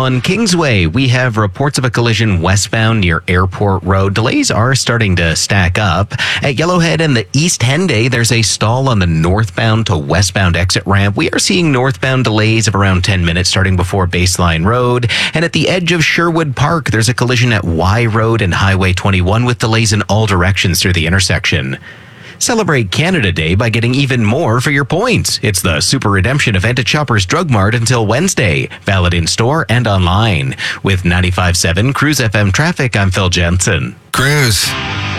On Kingsway, we have reports of a collision westbound near Airport Road. Delays are starting to stack up. At Yellowhead and the East Henday, there's a stall on the northbound to westbound exit ramp. We are seeing northbound delays of around 10 minutes starting before Baseline Road. And at the edge of Sherwood Park, there's a collision at Y Road and Highway 21 with delays in all directions through the intersection. Celebrate Canada Day by getting even more for your points. It's the Super Redemption event at Shoppers Drug Mart until Wednesday. Valid in store and online. With 95.7 Cruise FM traffic, I'm Phil Jensen. Cruise.